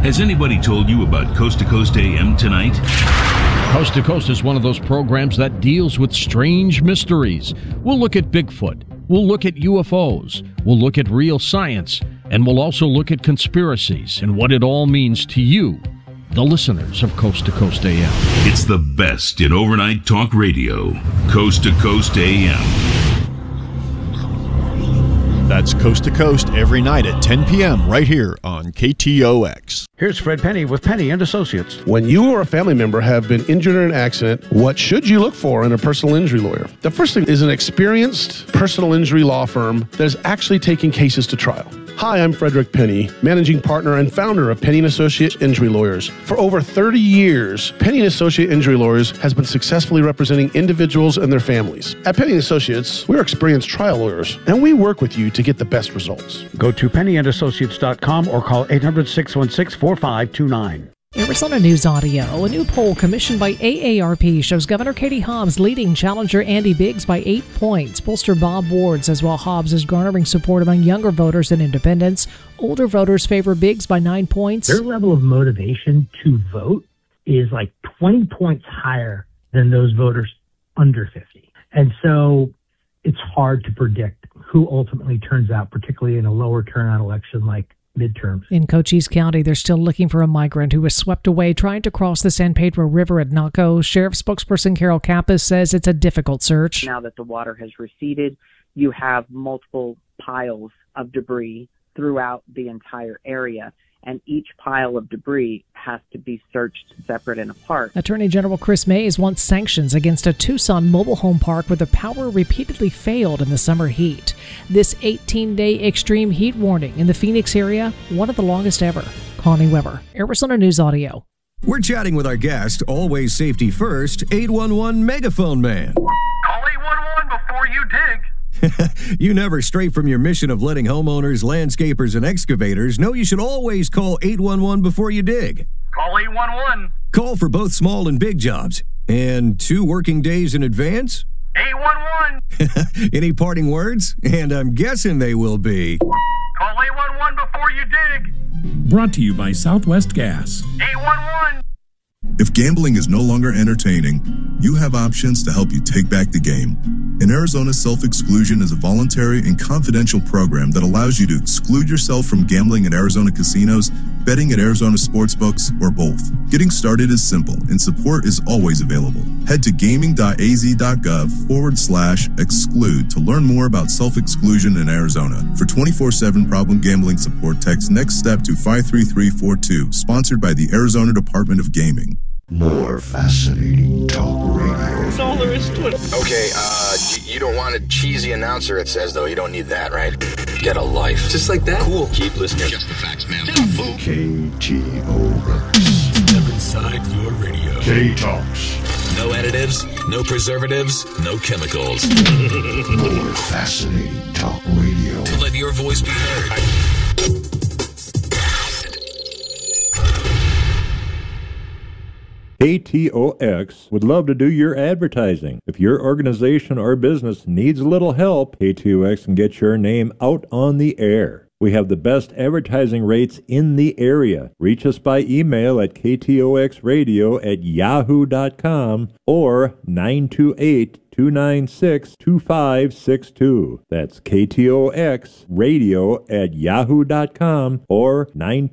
Has anybody told you about Coast to Coast AM tonight? Coast to Coast is one of those programs that deals with strange mysteries. We'll look at Bigfoot. We'll look at UFOs. We'll look at real science. And we'll also look at conspiracies and what it all means to you, the listeners of Coast to Coast AM. It's the best in overnight talk radio. Coast to Coast AM. That's Coast to Coast every night at 10 p.m. right here on KTOX. Here's Fred Penny with Penny and Associates. When you or a family member have been injured in an accident, what should you look for in a personal injury lawyer? The first thing is an experienced personal injury law firm that is actually taking cases to trial. Hi, I'm Frederick Penny, managing partner and founder of Penny & Associate Injury Lawyers. For over 30 years, Penny & Associate Injury Lawyers has been successfully representing individuals and their families. At Penny & Associates, we're experienced trial lawyers, and we work with you to get the best results. Go to pennyandassociates.com or call 800-616-4529. Arizona News Audio. A new poll commissioned by AARP shows Governor Katie Hobbs leading challenger Andy Biggs by 8 points. Pollster Bob Ward says while Hobbs is garnering support among younger voters and independents, older voters favor Biggs by 9 points. Their level of motivation to vote is like 20 points higher than those voters under 50. And so it's hard to predict who ultimately turns out, particularly in a lower turnout election like midterms. In Cochise County, they're still looking for a migrant who was swept away trying to cross the San Pedro River at Naco. Sheriff spokesperson Carol Kappas says it's a difficult search. Now that the water has receded, you have multiple piles of debris throughout the entire area, and each pile of debris has to be searched separate and apart. Attorney General Chris Mays wants sanctions against a Tucson mobile home park where the power repeatedly failed in the summer heat. This 18-day extreme heat warning in the Phoenix area, one of the longest ever. Connie Weber, Arizona News Audio. We're chatting with our guest, always safety first, 811 Megaphone Man. Call 811 before you dig. You never stray from your mission of letting homeowners, landscapers, and excavators know you should always call 811 before you dig. Call 811. Call for both small and big jobs. And 2 working days in advance? 811. Any parting words? And I'm guessing they will be. Call 811 before you dig. Brought to you by Southwest Gas. 811. If gambling is no longer entertaining, you have options to help you take back the game. In Arizona, self-exclusion is a voluntary and confidential program that allows you to exclude yourself from gambling at Arizona casinos, betting at Arizona sportsbooks, or both. Getting started is simple, and support is always available. Head to gaming.az.gov/exclude to learn more about self-exclusion in Arizona. For 24/7 problem gambling support, text NEXT STEP to 53342, sponsored by the Arizona Department of Gaming. More fascinating talk radio. That's all there is to it. Okay, you don't want a cheesy announcer, it says, though. You don't need that, right? Get a life. Just like that? Cool. Keep listening. Just the facts, man. KTOX. Step inside your radio. K-Talks. No additives, no preservatives, no chemicals. More fascinating talk radio. To let your voice be heard. KTOX would love to do your advertising. If your organization or business needs a little help, KTOX can get your name out on the air. We have the best advertising rates in the area. Reach us by email at ktoxradio@yahoo.com or 928-296-2562. That's ktoxradio@yahoo.com or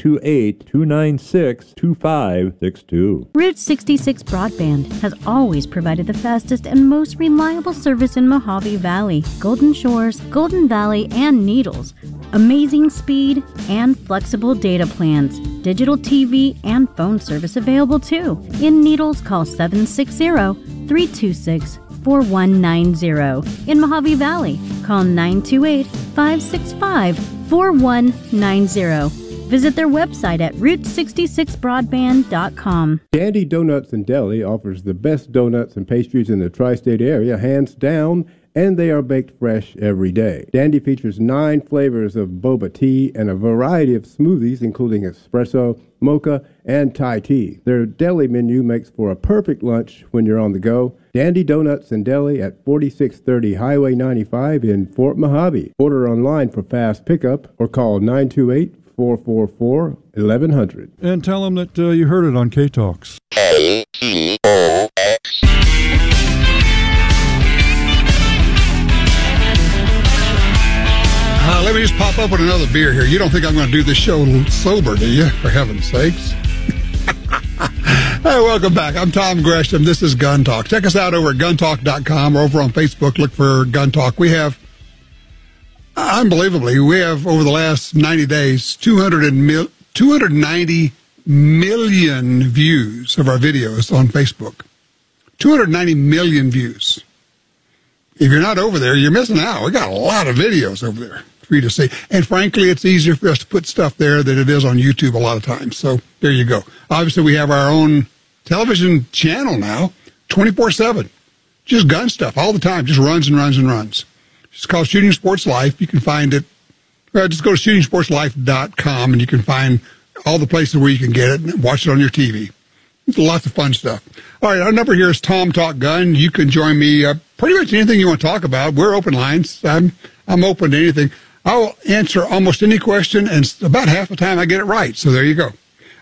928-296-2562. Route 66 Broadband has always provided the fastest and most reliable service in Mojave Valley, Golden Shores, Golden Valley, and Needles. Amazing speed and flexible data plans. Digital TV and phone service available too. In Needles, call 760-326-4190. In Mojave Valley, call 928-565-4190. Visit their website at route66broadband.com. Dandy Donuts and Deli offers the best donuts and pastries in the tri-state area, hands down, and they are baked fresh every day. Dandy features 9 flavors of boba tea and a variety of smoothies, including espresso, mocha, and Thai tea. Their deli menu makes for a perfect lunch when you're on the go. Dandy Donuts and Deli at 4630 Highway 95 in Fort Mojave. Order online for fast pickup or call 928 844-1100. And tell them that you heard it on K-Talks. KTOX. Let me just pop up with another beer here. You don't think I'm going to do this show sober, do you? For heaven's sakes. Hey, welcome back. I'm Tom Gresham. This is Gun Talk. Check us out over at guntalk.com or over on Facebook. Look for Gun Talk. We have, unbelievably, over the last 90 days, 290 million views of our videos on Facebook. 290 million views. If you're not over there, you're missing out. We got a lot of videos over there for you to see. And frankly, it's easier for us to put stuff there than it is on YouTube a lot of times. So there you go. Obviously, we have our own television channel now, 24/7. Just gun stuff all the time. Just runs and runs and runs. It's called Shooting Sports Life. You can find it. Just go to shootingsportslife.com and you can find all the places where you can get it and watch it on your TV. It's lots of fun stuff. All right, our number here is Tom Talk Gun. You can join me pretty much anything you want to talk about. We're open lines. I'm open to anything. I'll answer almost any question, and about half the time I get it right. So there you go.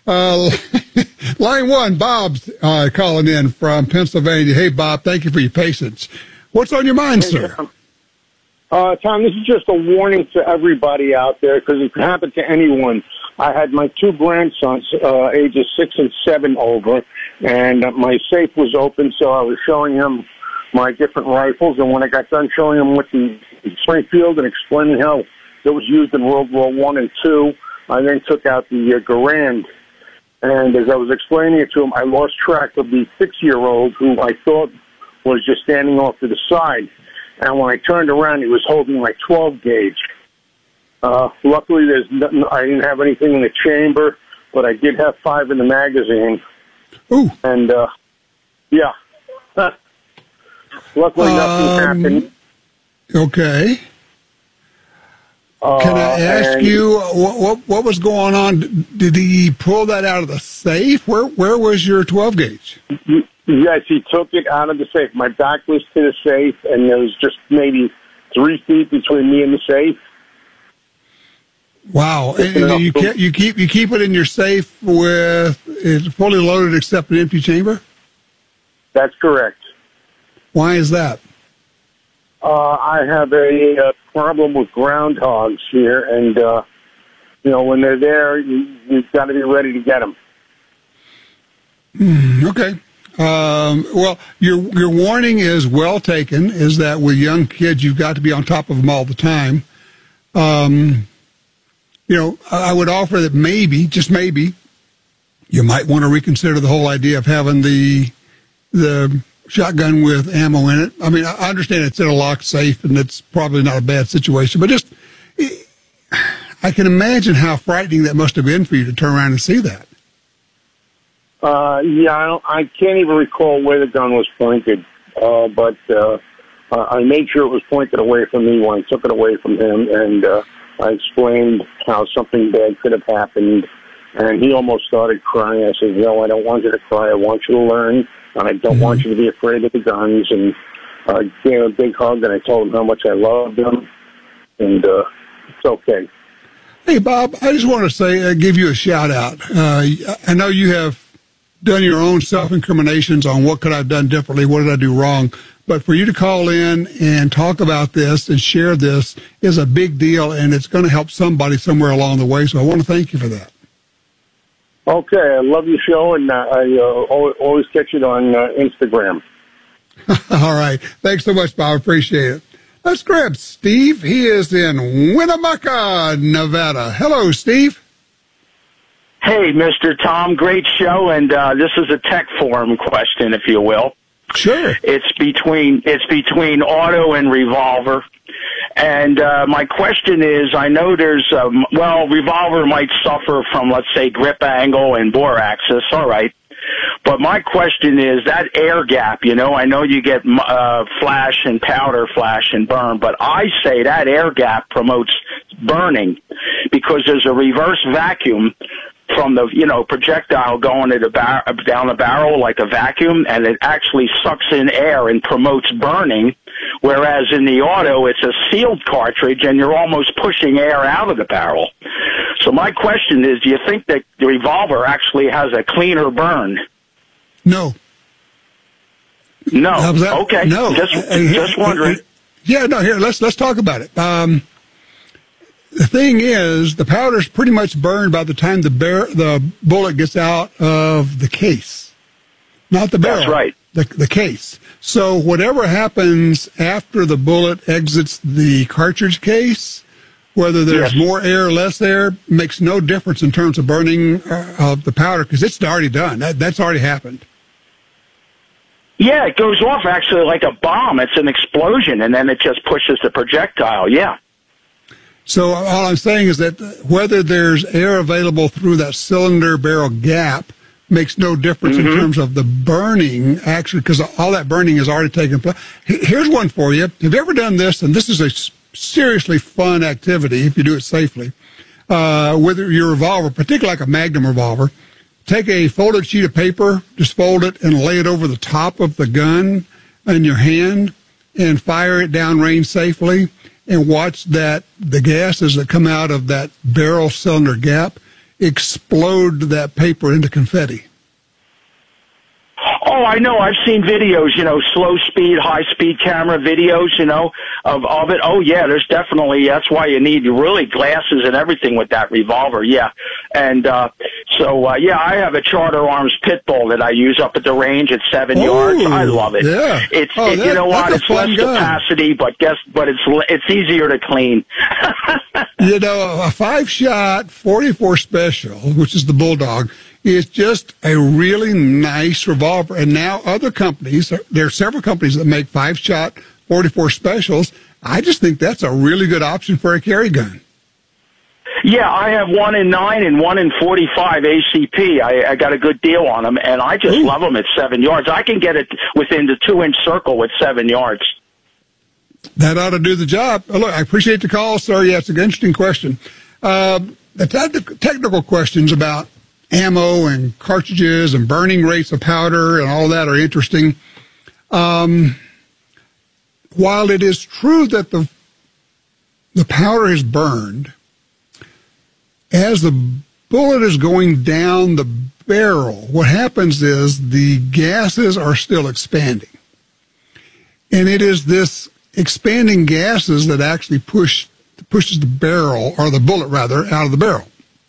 Line one, Bob's calling in from Pennsylvania. Hey, Bob, thank you for your patience. What's on your mind, sir? Tom, this is just a warning to everybody out there because it could happen to anyone. I had my two grandsons, ages 6 and 7, over, and my safe was open, so I was showing him my different rifles. And when I got done showing him with the Springfield and explaining how it was used in World War I and II, I then took out the Garand. And as I was explaining it to him, I lost track of the 6-year-old who I thought was just standing off to the side. And when I turned around, he was holding my 12 gauge. Luckily, I didn't have anything in the chamber, but I did have 5 in the magazine. Ooh. And, yeah. Luckily, nothing happened. Okay. Can I ask you what was going on? Did he pull that out of the safe? Where was your 12 gauge? Yes, he took it out of the safe. My back was to the safe, and there was just maybe 3 feet between me and the safe. Wow! And you keep it in your safe with it's fully loaded except an empty chamber? That's correct. Why is that? I have a problem with groundhogs here, and when they're there, you've got to be ready to get them. Okay. Well, your warning is well taken. Is that with young kids, you've got to be on top of them all the time. I would offer that maybe, just maybe, you might want to reconsider the whole idea of having the shotgun with ammo in it. I mean, I understand it's in a locked safe, and it's probably not a bad situation, but I can imagine how frightening that must have been for you to turn around and see that. I can't even recall where the gun was pointed, but I made sure it was pointed away from me when I took it away from him, and I explained how something bad could have happened, and he almost started crying. I said, no, I don't want you to cry. I want you to learn, and I don't want you to be afraid of the guns. And I gave him a big hug, and I told him how much I loved him, and it's okay. Hey, Bob, I just want to say, give you a shout-out. I know you have done your own self-incriminations on what could I have done differently, what did I do wrong, but for you to call in and talk about this and share this is a big deal, and it's going to help somebody somewhere along the way, so I want to thank you for that. Okay, I love your show, and I always catch it on Instagram. All right. Thanks so much, Bob. Appreciate it. Let's grab Steve. He is in Winnemucca, Nevada. Hello, Steve. Hey, Mr. Tom, great show, and this is a tech forum question, if you will. Sure. It's between auto and revolver. And my question is, I know there's, revolver might suffer from, let's say, grip angle and bore axis, all right. But my question is, that air gap, I know you get flash and powder flash and burn, but I say that air gap promotes burning because there's a reverse vacuum from the, projectile going to down the barrel like a vacuum, and it actually sucks in air and promotes burning, Whereas in the auto, it's a sealed cartridge, and you're almost pushing air out of the barrel. So my question is, do you think that the revolver actually has a cleaner burn? No. No. Okay. No. Just wondering. Yeah. No. Here, let's talk about it. The thing is, the powder's pretty much burned by the time the bullet gets out of the case, not the barrel. That's right. The case. So whatever happens after the bullet exits the cartridge case, whether there's more air or less air, makes no difference in terms of burning of the powder, because it's already done. That's already happened. Yeah, it goes off actually like a bomb. It's an explosion, and then it just pushes the projectile. Yeah. So all I'm saying is that whether there's air available through that cylinder barrel gap makes no difference in terms of the burning, actually, because all that burning has already taken place. Here's one for you. Have you ever done this? And this is a seriously fun activity if you do it safely. With your revolver, particularly like a Magnum revolver, take a folded sheet of paper, just fold it and lay it over the top of the gun in your hand and fire it downrange safely, and watch that the gases that come out of that barrel cylinder gap explode that paper into confetti. Oh, I know. I've seen videos, slow speed, high speed camera videos, of it. Oh, yeah, there's definitely, that's why you need really glasses and everything with that revolver. Yeah. And, I have a Charter Arms pit bull that I use up at the range at 7 yards. I love it. Yeah. It's less capacity, but it's easier to clean. A 5-shot 44 special, which is the Bulldog, is just a really nice revolver. And now other companies, there are several companies that make 5-shot 44 specials. I just think that's a really good option for a carry gun. Yeah, I have one in 9 and one in 45 ACP. I got a good deal on them, and I just love them at 7 yards. I can get it within the 2-inch circle with 7 yards. That ought to do the job. Look, I appreciate the call, sir. Yeah, it's an interesting question. The technical questions about ammo and cartridges and burning rates of powder and all that are interesting. While it is true that the powder is burned, as the bullet is going down the barrel, what happens is the gases are still expanding. And it is this expanding gases that actually pushes the barrel, or the bullet rather, out of the barrel.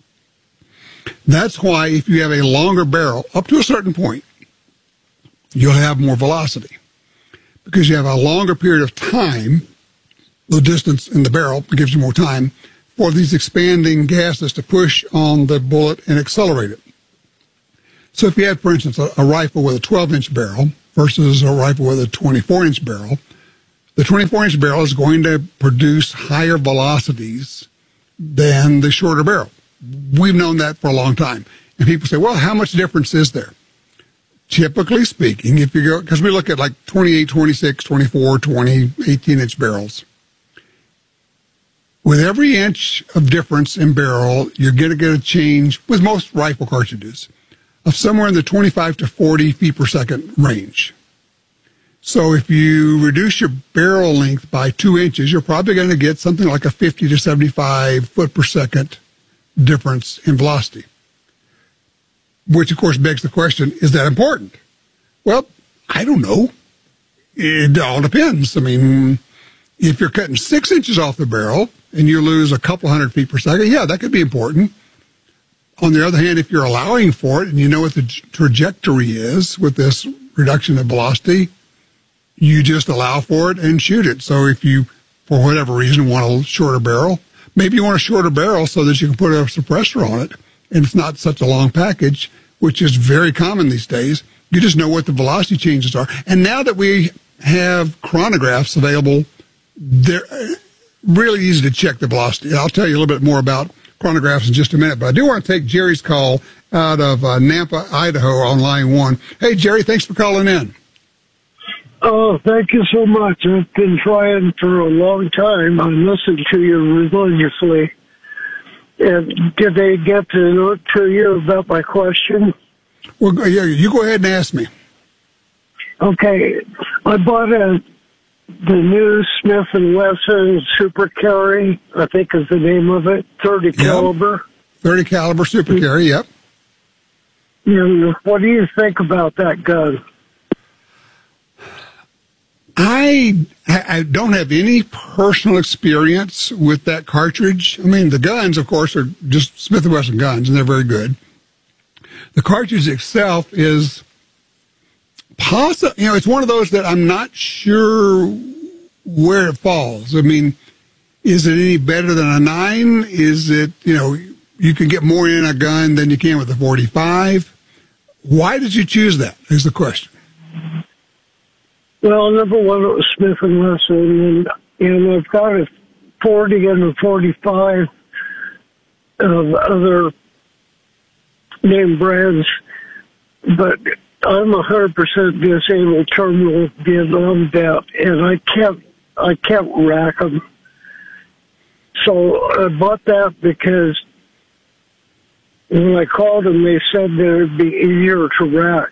That's why if you have a longer barrel, up to a certain point, you'll have more velocity. Because you have a longer period of time, the distance in the barrel gives you more time for these expanding gases to push on the bullet and accelerate it. So if you had, for instance, a rifle with a 12-inch barrel versus a rifle with a 24-inch barrel, the 24-inch barrel is going to produce higher velocities than the shorter barrel. We've known that for a long time. And people say, well, how much difference is there? Typically speaking, if you go, because we look at like 28, 26, 24, 20, 18-inch barrels. With every inch of difference in barrel, you're going to get a change, with most rifle cartridges, of somewhere in the 25 to 40 feet per second range. So if you reduce your barrel length by 2 inches, you're probably going to get something like a 50 to 75 foot per second difference in velocity. Which, of course, begs the question, is that important? Well, I don't know. It all depends. I mean, if you're cutting 6 inches off the barrel and you lose a couple hundred feet per second, yeah, that could be important. On the other hand, if you're allowing for it and you know what the trajectory is with this reduction in velocity, you just allow for it and shoot it. So if you, for whatever reason, want a shorter barrel, maybe you want a shorter barrel so that you can put a suppressor on it and it's not such a long package, which is very common these days. You just know what the velocity changes are. And now that we have chronographs available, they're really easy to check the velocity. I'll tell you a little bit more about chronographs in just a minute, but I do want to take Jerry's call out of Nampa, Idaho on line 1. Hey, Jerry, thanks for calling in. Oh, thank you so much. I've been trying for a long time. I listened to you religiously. And did they get to you about my question? Well, yeah, you go ahead and ask me. Okay. I bought a the new Smith & Wesson Super Carry, I think is the name of it, 30 caliber. 30 caliber Super Carry, yep. And what do you think about that gun? I don't have any personal experience with that cartridge. I mean, the guns, of course, are just Smith & Wesson guns, and they're very good. The cartridge itself is possible. You know, it's one of those that I'm not sure where it falls. I mean, is it any better than a 9? Is it, you know, you can get more in a gun than you can with a 45? Why did you choose that is the question. Well, number one, it was Smith & Wesson, and I've got a 40 and a 45 of other name brands, but I'm 100% disabled terminal Vietnam vet, and I can't rack them. So I bought that because when I called them, they said that it'd be easier to rack.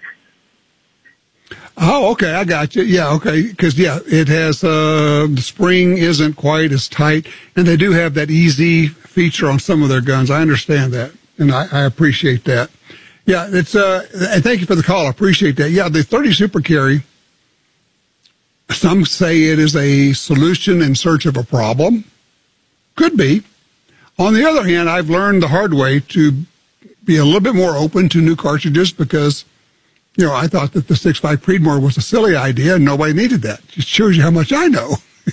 Oh, okay, I got you. Yeah, okay, because, yeah, it has, the spring isn't quite as tight, and they do have that easy feature on some of their guns. I understand that, and I appreciate that. Yeah, it's, and thank you for the call. I appreciate that. Yeah, the 30 Super Carry, some say it is a solution in search of a problem. Could be. On the other hand, I've learned the hard way to be a little bit more open to new cartridges because, you know, I thought that the 6.5 Creedmoor was a silly idea and nobody needed that. It just shows you how much I know.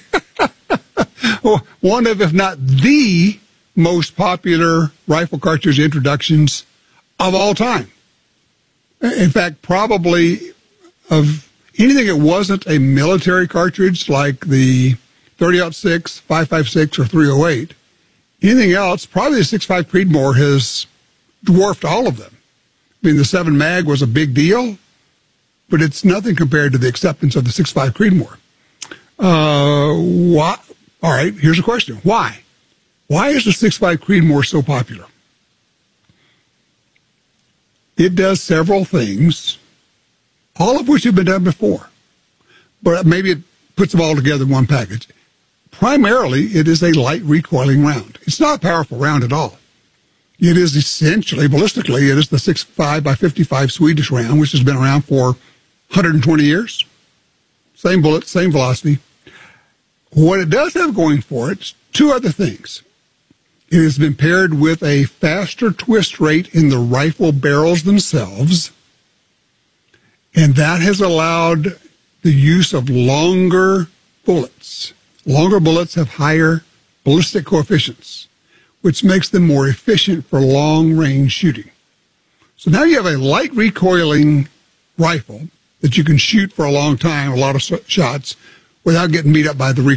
Well, one of, if not the most popular rifle cartridge introductions of all time. In fact, probably of anything that wasn't a military cartridge like the 30-06, 5.56, or 308, anything else, probably the 6.5 Creedmoor has dwarfed all of them. I mean, the 7 mag was a big deal, but it's nothing compared to the acceptance of the 6.5 Creedmoor. Why? All right, here's a question. Why? Why is the 6.5 Creedmoor so popular? It does several things, all of which have been done before, but maybe it puts them all together in one package. Primarily, it is a light recoiling round. It's not a powerful round at all. It is essentially, ballistically, it is the 6.5 by 55 Swedish round, which has been around for 120 years. Same bullet, same velocity. What it does have going for it, two other things. It has been paired with a faster twist rate in the rifle barrels themselves, and that has allowed the use of longer bullets. Longer bullets have higher ballistic coefficients, which makes them more efficient for long-range shooting. So now you have a light recoiling rifle that you can shoot for a long time, a lot of shots, without getting beat up by the recoil.